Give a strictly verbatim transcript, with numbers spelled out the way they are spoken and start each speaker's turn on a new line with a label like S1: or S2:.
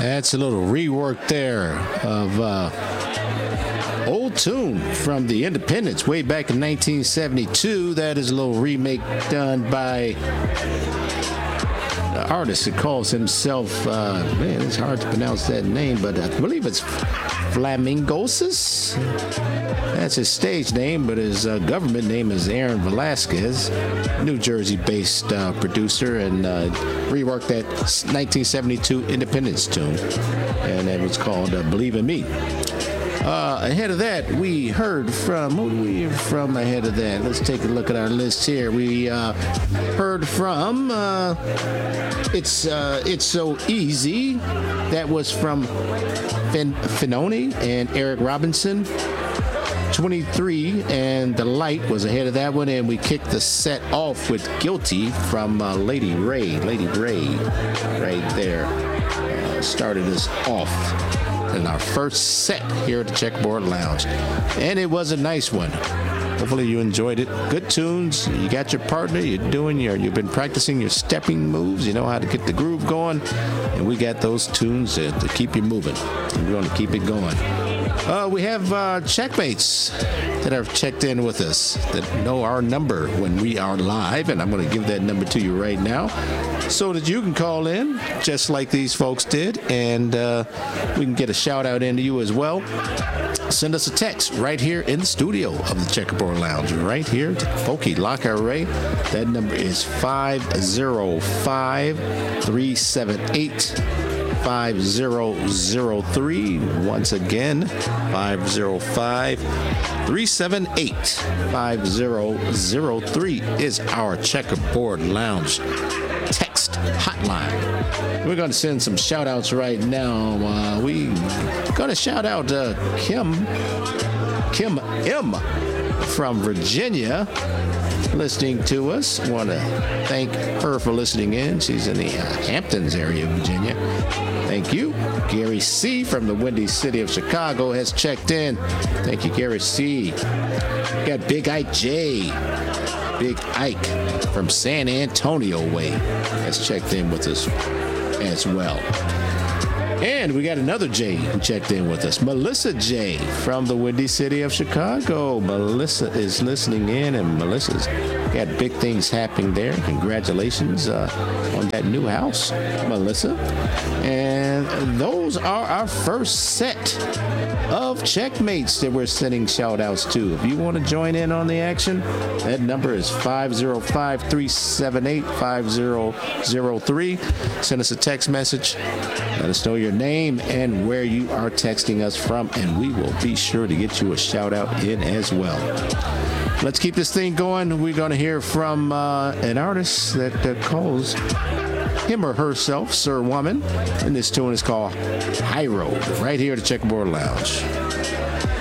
S1: That's a little rework there of uh, old tune from the Independents way back in nineteen seventy-two. That is a little remake done by the artist that calls himself, uh, man, it's hard to pronounce that name, but I believe it's Flamingosis. That's his stage name, but his uh, government name is Aaron Velasquez, New Jersey-based uh, producer, and uh, reworked that nineteen seventy-two Independence tune, and it was called uh, Believe in Me. Uh, ahead of that, we heard from, who did we hear from ahead of that? Let's take a look at our list here. We uh, heard from uh, It's uh, It's So Easy. That was from fin- Finoni and Eric Robinson. twenty-three and The Light was ahead of that one, and we kicked the set off with Guilty from uh, Lady Ray. Lady Ray, right there, uh, started us off in our first set here at the Checkerboard Lounge, and it was a nice one. Hopefully you enjoyed it. Good tunes. You got your partner. You're doing your. You've been practicing your stepping moves. You know how to get the groove going, and we got those tunes to, to keep you moving. And we're going to keep it going. Uh, we have uh, checkmates that have checked in with us that know our number when we are live, and I'm going to give that number to you right now so that you can call in just like these folks did, and uh, we can get a shout out into you as well. Send us a text right here in the studio of the Checkerboard Lounge, right here to Folky Lock Array. That number is five oh five, three seven eight, five zero zero three. Once again, five oh five, three seven eight, five zero zero three is our Checkerboard Lounge text hotline. We're going to send some shout outs right now. Uh, we're going to shout out uh, Kim, Kim M from Virginia, listening to us. Want to thank her for listening in. She's in the uh, Hamptons area of Virginia. Thank you. Gary C. from the Windy City of Chicago has checked in. Thank you, Gary C. We got Big Ike J. Big Ike from San Antonio way has checked in with us as well. And we got another J who checked in with us. Melissa J from the Windy City of Chicago. Melissa is listening in, and Melissa's got big things happening there. Congratulations uh, on that new house, Melissa. And those are our first set of checkmates that we're sending shout outs to. If you want to join in on the action, that number is five oh five, three seven eight, five zero zero three. Send us a text message. Let us know your name and where you are texting us from, and we will be sure to get you a shout out in as well. Let's keep this thing going. We're going to hear from uh, an artist that uh, calls him or herself Sir Woman, and this tune is called High Road, right here at the Checkerboard Lounge.